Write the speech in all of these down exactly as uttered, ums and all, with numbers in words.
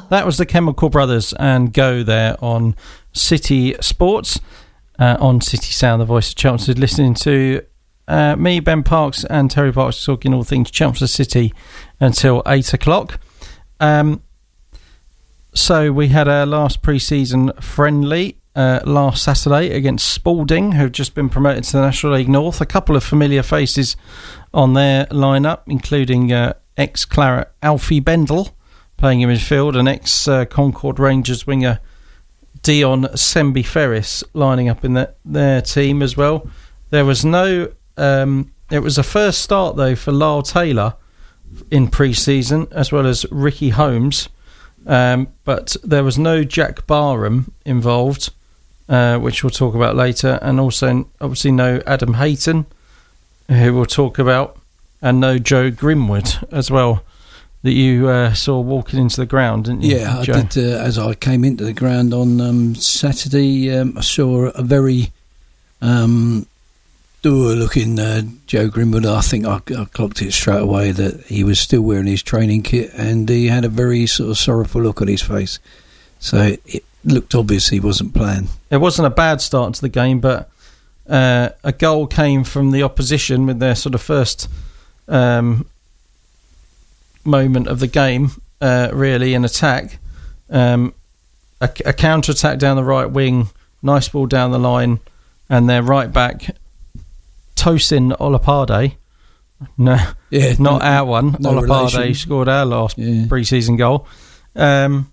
That was the Chemical Brothers and Go there on City Sports, uh, on City Sound, the voice of Chelmsford, listening to uh, me, Ben Parks, and Terry Parks talking all things Chelmsford City until eight o'clock. Um, so we had our last pre-season friendly uh, last Saturday against Spalding, who've just been promoted to the National League North. A couple of familiar faces on their lineup, including uh, ex-Claret Alfie Bendel, playing in midfield, and ex-Concord Rangers winger Dion Semby Ferris lining up in the, their team as well. There was no... Um, it was a first start, though, for Lyle Taylor in pre-season, as well as Ricky Holmes. Um, but there was no Jack Barham involved, uh, which we'll talk about later, and also, obviously, no Adam Hayton, who we'll talk about, and no Joe Grimwood as well, that you uh, saw walking into the ground, didn't you? Yeah, Joe? I did. Uh, as I came into the ground on um, Saturday, um, I saw a very um, dour-looking uh, Joe Grimwood. I think I, I clocked it straight away that he was still wearing his training kit, and he had a very sort of sorrowful look on his face. So it looked obvious he wasn't playing. It wasn't a bad start to the game, but uh, a goal came from the opposition with their sort of first... Um, moment of the game, uh, really, in attack. Um, a, a counter-attack down the right wing, nice ball down the line, and their right back, Tosin Olopade, no, yeah, not no, our one, no Olopade relation. scored our last yeah. pre-season goal. Um,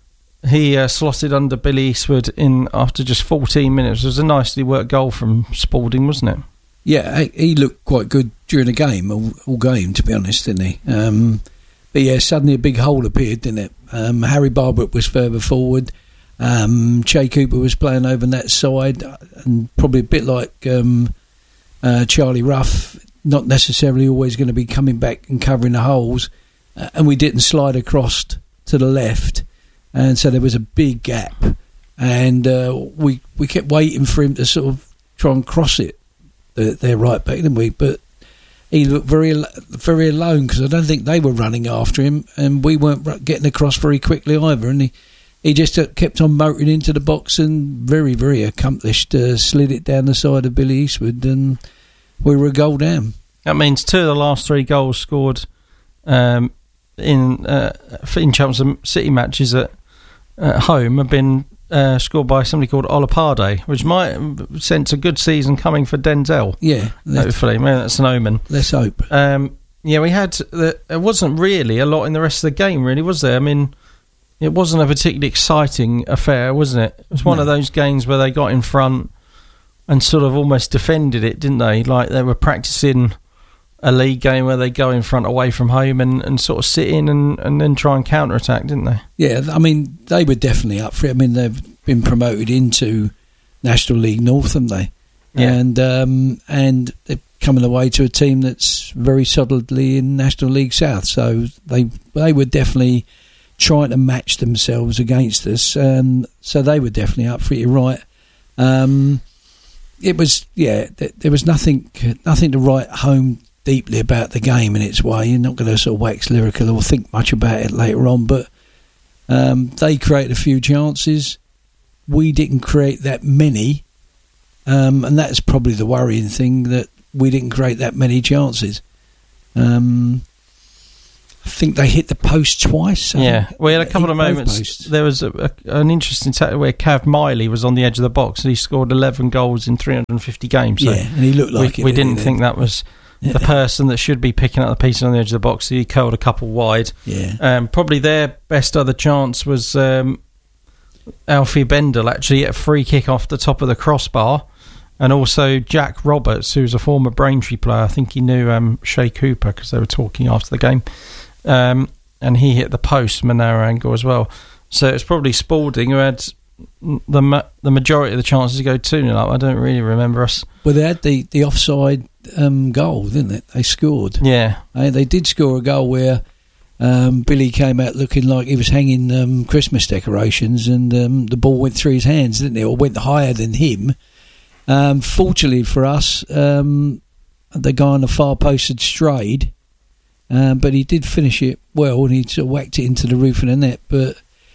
he uh, slotted under Billy Eastwood in after just fourteen minutes. It was a nicely worked goal from Spalding, wasn't it? Yeah, he looked quite good during the game, all, all game, to be honest, didn't he? Um, but yeah, suddenly a big hole appeared, didn't it? Um, Harry Barbrook was further forward. Um, Che Cooper was playing over on that side, and probably a bit like um, uh, Charlie Ruff, not necessarily always going to be coming back and covering the holes. Uh, and we didn't slide across to the left, and so there was a big gap. And uh, we we kept waiting for him to sort of try and cross it. They're right back, didn't we? But he looked very, very alone, because I don't think they were running after him, and we weren't getting across very quickly either. And he, he just kept on motoring into the box, and very, very accomplished. Uh, slid it down the side of Billy Eastwood, and we were a goal down. That means two of the last three goals scored um, in uh, in Chelmsford City matches at, at home have been uh, scored by somebody called Olopade, which might sense a good season coming for Denzel. Yeah, hopefully, maybe that's an omen. Let's hope. Um, yeah, we had. The, there wasn't really a lot in the rest of the game, really, was there? I mean, it wasn't a particularly exciting affair, wasn't it? It was one no. of those games where they got in front and sort of almost defended it, didn't they? Like they were practicing a league game where they go in front away from home and, and sort of sit in and, and then try and counter-attack, didn't they? Yeah, I mean, they were definitely up for it. I mean, they've been promoted into National League North, haven't they? Yeah. And um, and they're coming away to a team that's very solidly in National League South. So they they were definitely trying to match themselves against us. Um, so they were definitely up for it, you're right. Um, it was, yeah, th- there was nothing, nothing to write home deeply about the game in its way. You're not going to sort of wax lyrical or think much about it later on, but um, they created a few chances. We didn't create that many, um, and that's probably the worrying thing, that we didn't create that many chances. Um, I think they hit the post twice. Yeah, we had a couple of moments. Posts. There was a, a, an interesting tackle where Cav Miley was on the edge of the box and he scored eleven goals in three hundred fifty games. So yeah, and he looked like we, it. We didn't think that was the person that should be picking up the pieces on the edge of the box. So he curled a couple wide. Yeah, um, probably their best other chance was um, Alfie Bendel actually at a free kick off the top of the crossbar, and also Jack Roberts, who's a former Braintree player. I think he knew um, Che Cooper because they were talking after the game. Um, and he hit the post from a narrow angle as well. So it's probably Spalding who had the ma- the majority of the chances to go two nil up. I don't really remember us. Well, they had the, the offside um, goal, didn't they? They scored. Yeah. They, they did score a goal where um, Billy came out looking like he was hanging um, Christmas decorations, and um, the ball went through his hands, didn't it? Or went higher than him. Um, fortunately for us, um, the guy on the far post had strayed. Um, but he did finish it well, and he sort of whacked it into the roof of the net. But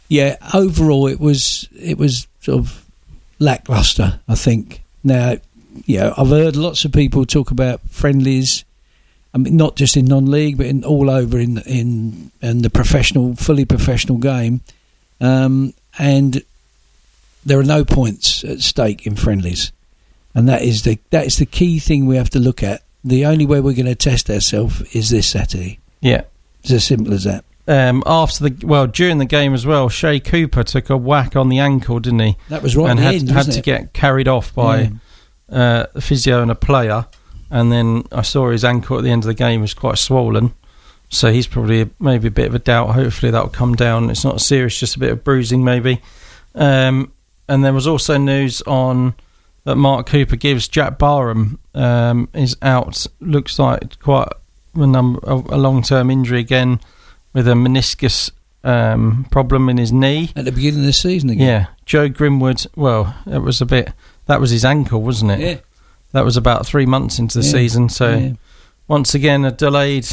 yeah, overall it was it was sort of lacklustre, I think. Now, yeah, I've heard lots of people talk about friendlies. I mean, not just in non-league, but in all over in in, in the professional, fully professional game, um, and there are no points at stake in friendlies, and that is the that is the key thing we have to look at. The only way we're going to test ourselves is this Saturday. Yeah, it's as simple as that. Um, after the well, during the game as well, Shea Cooper took a whack on the ankle, didn't he? That was right, and at the had, end, had wasn't to it? get carried off by Yeah. uh, a physio and a player. And then I saw his ankle at the end of the game was quite swollen, so he's probably a, maybe a bit of a doubt. Hopefully that'll come down. It's not serious, just a bit of bruising maybe. Um, and there was also news on that Mark Cooper gives. Jack Barham um, is out. Looks like quite a, number, a, a long-term injury again with a meniscus um, problem in his knee At the beginning of the season again. Yeah, Joe Grimwood. Well, it was a bit. That was his ankle, wasn't it? Yeah. That was about three months into the Yeah. season. So Yeah. once again, a delayed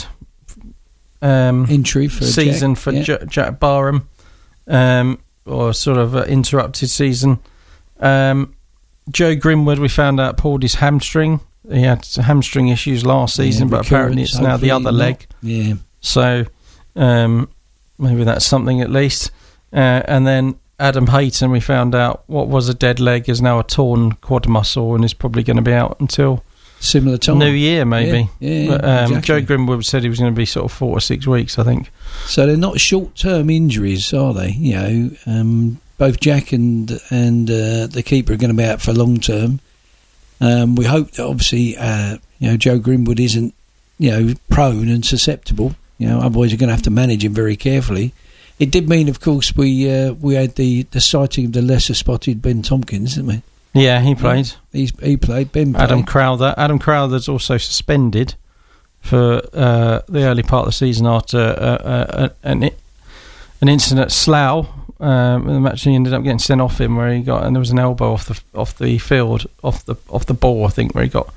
um, Injury for season Jack. for yeah. J- Jack Barham, um, or sort of an interrupted season. Um, Joe Grimwood, we found out, pulled his hamstring. He had hamstring issues last season, Yeah, but apparently recurrence, it's now the hopefully other not. leg. Yeah. So um, maybe that's something at least. Uh, and then Adam Hayton, we found out what was a dead leg is now a torn quad muscle and is probably going to be out until Similar time. New Year, maybe. Yeah, yeah, but, um, exactly. Joe Grimwood said he was going to be sort of four or six weeks, I think. So they're not short-term injuries, are they? You know, um, both Jack and and uh, the keeper are going to be out for long term. Um, we hope that obviously, uh, you know, Joe Grimwood isn't, you know, prone and susceptible. You know, otherwise you're going to have to manage him very carefully. It did mean, of course, we uh, we had the, the sighting of the lesser spotted Ben Tompkins, didn't we? Yeah, he played. He's, he played. Ben played. Adam Crowther. Adam Crowther's also suspended for uh, the early part of the season after uh, uh, an an incident at Slough. Um, the match he ended up getting sent off him, where he got and there was an elbow off the off the field, off the off the ball, I think, where he got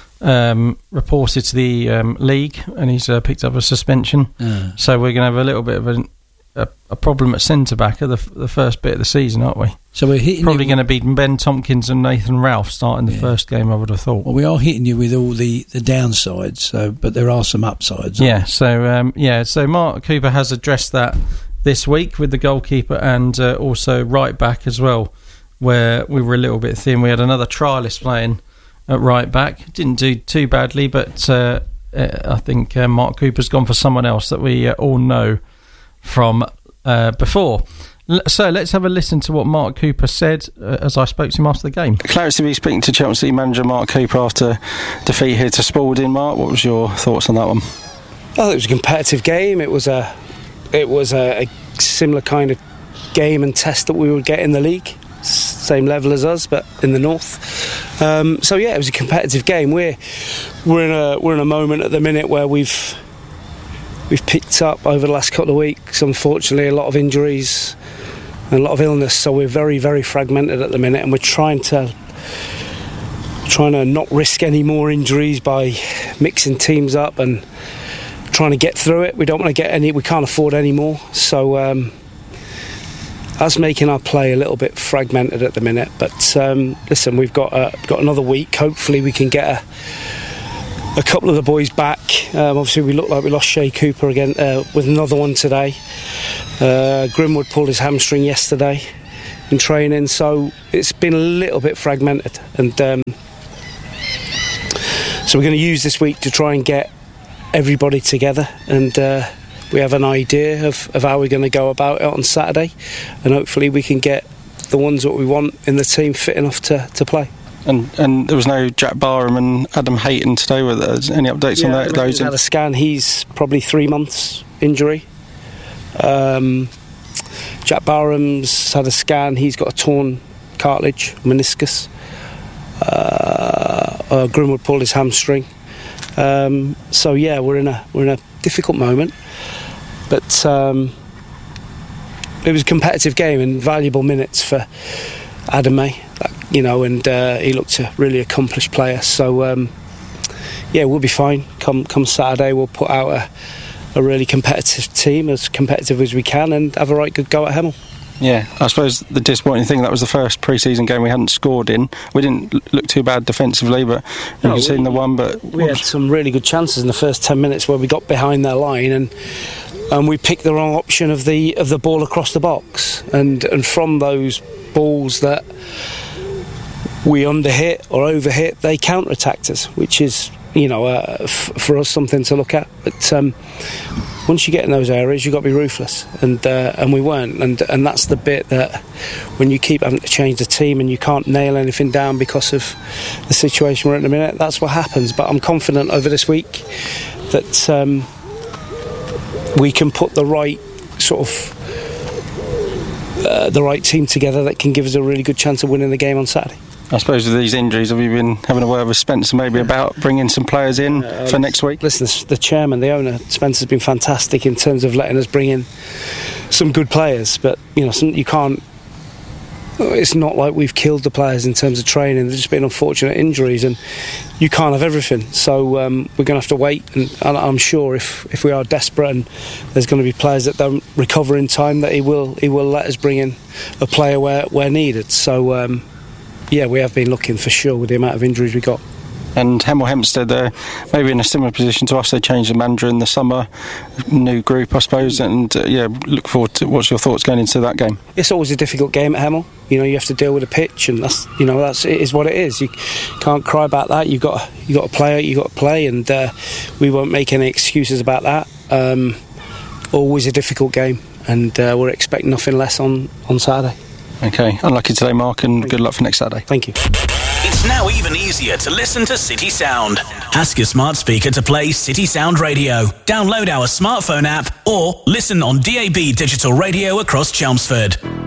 um, reported to the um, league, and he's uh, picked up a suspension. Ah. So we're going to have a little bit of an, a, a problem at centre back at the, f- the first bit of the season, aren't we? So we're hitting Probably you, going to be Ben Tompkins and Nathan Ralph starting the Yeah. first game, I would have thought. well, we are hitting you with all the, the downsides, so but there are some upsides. aren't Yeah, so um, yeah, so Mark Cooper has addressed that this week with the goalkeeper and uh, also right back as well, where we were a little bit thin. We had another trialist playing at right back. Didn't do too badly, but uh, uh, I think uh, Mark Cooper's gone for someone else that we uh, all know from uh, before. L- So let's have a listen to what Mark Cooper said uh, as I spoke to him after the game. Clarence T V speaking to Chelsea manager Mark Cooper after defeat here to Spalding. Mark, what was your thoughts on that one? I thought it was a competitive game. It was a, it was a, a similar kind of game and test that we would get in the league, same level as us, but in the north. Um, so yeah, it was a competitive game. We're we're in a we're in a moment at the minute where we've we've picked up over the last couple of weeks, unfortunately, a lot of injuries and a lot of illness. So we're very very fragmented at the minute, and we're trying to. Trying to not risk any more injuries by mixing teams up and trying to get through it. We don't want to get any. We can't afford any more. So um, that's making our play a little bit fragmented at the minute. But um, listen, we've got uh, got another week. Hopefully, we can get a, a couple of the boys back. Um, obviously, we look like we lost Shea Cooper again uh, with another one today. Uh, Grimwood pulled his hamstring yesterday in training, so it's been a little bit fragmented. And um, so we're going to use this week to try and get everybody together, and uh, we have an idea of, of how we're going to go about it on Saturday, and hopefully we can get the ones that we want in the team fit enough to, to play. And and there was no Jack Barham and Adam Hayton today. Were there any updates on that? He's Those had a scan. He's probably three months injury. Um, Jack Barham's had a scan. He's got a torn cartilage, meniscus. Uh, uh, Grimwood pulled his hamstring. Um, so yeah, we're in a we're in a difficult moment, but um, it was a competitive game and valuable minutes for Adam May, you know, and uh, he looked a really accomplished player. So um, yeah, we'll be fine. Come come Saturday, we'll put out a, a really competitive team, as competitive as we can, and have a right good go at Hemel. Yeah, I suppose the disappointing thing, that was the first pre-season game we hadn't scored in. We didn't look too bad defensively, but no, you've seen the one. But we had some really good chances in the first ten minutes where we got behind their line and and we picked the wrong option of the of the ball across the box, and and from those balls that we underhit or overhit, they counter-attacked us, which is, you know, uh, f- for us something to look at. But um, once you get in those areas, you've got to be ruthless, and uh, and we weren't, and and that's the bit that when you keep having to change the team and you can't nail anything down because of the situation we're in at the minute, that's what happens. But I'm confident over this week that um, we can put the right sort of uh, the right team together that can give us a really good chance of winning the game on Saturday. I suppose with these injuries, have you been having a word with Spencer maybe about bringing some players in uh, for next week? Listen, the chairman, the owner, Spencer's been fantastic in terms of letting us bring in some good players, but you know, some, you can't. It's not like we've killed the players in terms of training. There's just been unfortunate injuries, and you can't have everything. So um, we're going to have to wait. And, and I'm sure if, if we are desperate and there's going to be players that don't recover in time, that he will he will let us bring in a player where where needed. So. Um, Yeah, we have been looking for sure with the amount of injuries we got. And Hemel Hempstead, they're maybe in a similar position to us. They changed the manager in the summer, new group, I suppose. And uh, yeah, look forward to. What's your thoughts going into that game? It's always a difficult game at Hemel. You know, you have to deal with a pitch, and that's you know that's it is what it is. You can't cry about that. You've got you got to play. You got to play, and uh, we won't make any excuses about that. Um, always a difficult game, and uh, we're expecting nothing less on on Saturday. Okay, unlucky today, Mark, and good luck for next Saturday. Thank you. It's now even easier to listen to City Sound. Ask your smart speaker to play City Sound Radio. Download our smartphone app or listen on D A B digital radio across Chelmsford.